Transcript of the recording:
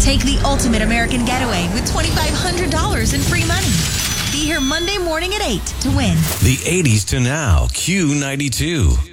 Take the ultimate American getaway with $2,500 in free money. Be here Monday morning at 8 to win. The 80s to now, Q92.